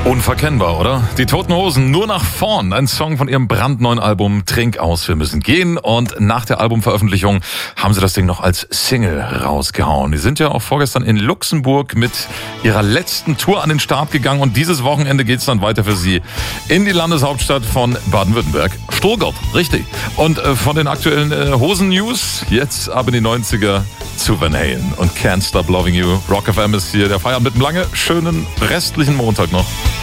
Unverkennbar, oder? Die Toten Hosen, nur nach vorn. Ein Song von ihrem brandneuen Album Trink aus, wir müssen gehen. Und nach der Albumveröffentlichung haben sie das Ding noch als Single rausgehauen. Die sind ja auch vorgestern in Luxemburg mit ihrer letzten Tour an den Start gegangen. Und dieses Wochenende geht's dann weiter für sie in die Landeshauptstadt von Baden-Württemberg. Stuttgart, richtig. Und von den aktuellen Hosen-News jetzt ab in die 90er zu Van Halen und Can't Stop Loving You. Rock FM ist hier, der Feierabend mit einem lange, schönen restlichen Montag noch.